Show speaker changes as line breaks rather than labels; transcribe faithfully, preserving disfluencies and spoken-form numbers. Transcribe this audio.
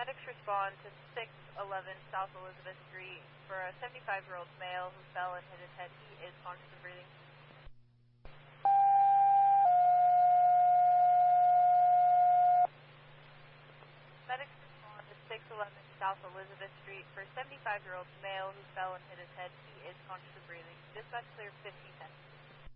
Medics respond to six eleven South Elizabeth Street for a seventy-five-year-old male who fell and hit his head. He is conscious and breathing. Medics respond to six eleven South Elizabeth Street for a seventy-five-year-old male who fell and hit his head. He is conscious and breathing. Dispatch clear fifteen ten.